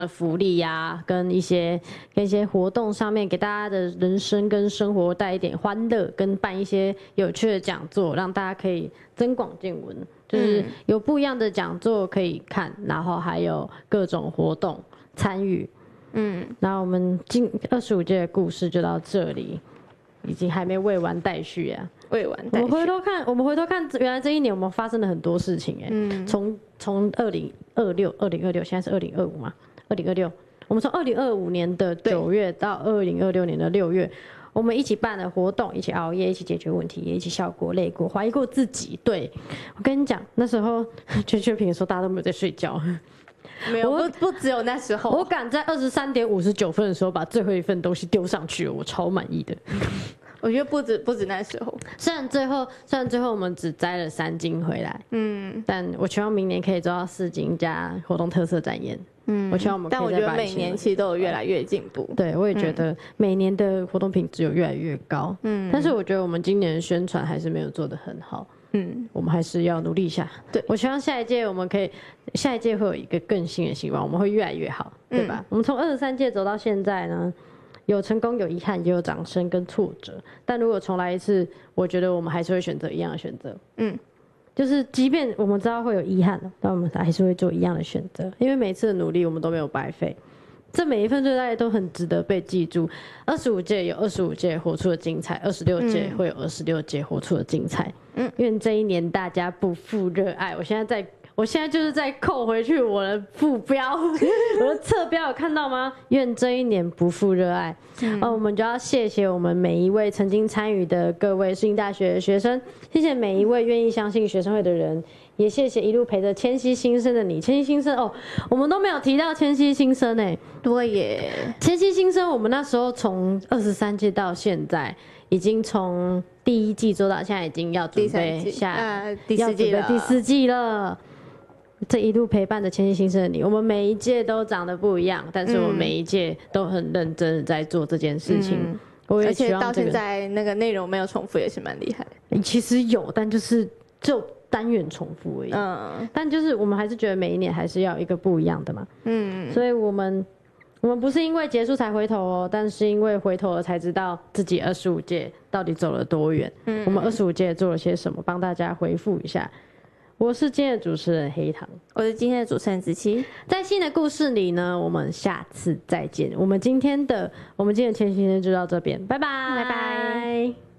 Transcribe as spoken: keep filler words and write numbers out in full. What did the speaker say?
福利呀、啊，跟一些跟一些活动上面，给大家的人生跟生活带一点欢乐，跟办一些有趣的讲座，让大家可以增广见闻。就是有不一样的讲座可以看，然后还有各种活动参与。嗯，然后我们今二十五届的故事就到这里，已经还没未完待续啊。 未完待续。 我们回头看，我们回头看，原来这一年我们发生了很多事情哎、欸。嗯，从从二零二六、二零二六，现在是二零二五嘛。二零二六，我们从二零二五年的九月到二零二六年的六月，我们一起办了活动，一起熬夜，一起解决问题，也一起笑过、累过、怀疑过自己。对，我跟你讲，那时候缺缺评的时候，大家都没有在睡觉。 没有，不不只有那时候， 我敢在二十三点五十九分的时候把最后一份东西丢上去了，我超满意的。 我觉得不止不止那时候， 虽然最后虽然最后我们只摘了三金回来，嗯，但我希望明年可以做到四金加活动特色展演，嗯，我希望我们可以再把。 但我觉得每年其实都有越来越进步， 对，我也觉得每年的活动品质有越来越高，嗯，但是我觉得我们今年的宣传还是没有做得很好，嗯，我们还是要努力一下。对，我希望下一届我们可以，下一届会有一个更新的希望，我们会越来越好，对吧？嗯、我们从二十三届走到现在呢。有成功，有遗憾，也有掌声跟挫折。但如果重来一次，我觉得我们还是会选择一样的选择。嗯，就是即便我们知道会有遗憾，但我们还是会做一样的选择，因为每次的努力我们都没有白费。这每一份最大都很值得被记住。二十五届有二十五届活出的精彩，二十六届会有二十六届活出的精彩。嗯，愿这一年大家不负热爱。我现在在。我现在就是在扣回去我的副标，我的侧标有看到吗？愿这一年不负热爱。嗯、哦，我们就要谢谢我们每一位曾经参与的各位世新大学的学生，谢谢每一位愿意相信学生会的人，也谢谢一路陪着千禧新生的你。千禧新生哦，我们都没有提到千禧新生哎， 对耶， 千禧新生，我们那时候从二十三届到现在。已经从第一季做到现在，已经要准备下、 呃、第四季了。 第四季了。这一路陪伴着千禧新生的你，我们每一届都长得不一样，但是我们每一届都很认真的在做这件事情。嗯、我也希望、 这个、而且到现在那个内容没有重复，也是蛮厉害的。 其实有，但就是就单元重复而已。嗯，但就是我们还是觉得每一年还是要一个不一样的嘛。嗯，所以我们。我们不是因为结束才回头哦，但是因为回头了才知道自己二十五届到底走了多远。嗯，我们二十五届做了些什么，帮大家回复一下。我是今天的主持人黑糖， 我是今天的主持人子琪。 在新的故事里呢，我们下次再见。我们今天的我们今天的前行就到这边，拜拜， 拜拜。